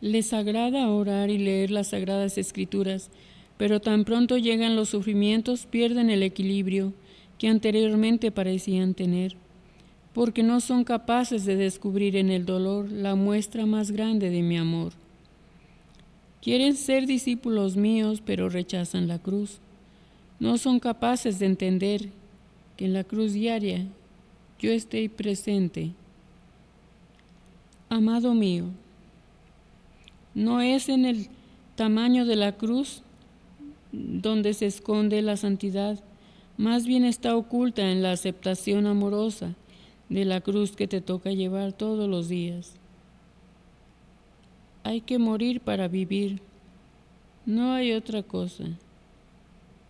Les agrada orar y leer las sagradas escrituras, pero tan pronto llegan los sufrimientos pierden el equilibrio que anteriormente parecían tener, porque no son capaces de descubrir en el dolor la muestra más grande de mi amor. Quieren ser discípulos míos, pero rechazan la cruz. No son capaces de entender que en la cruz diaria yo estoy presente. Amado mío, no es en el tamaño de la cruz donde se esconde la santidad, más bien está oculta en la aceptación amorosa de la cruz que te toca llevar todos los días. Hay que morir para vivir, no hay otra cosa.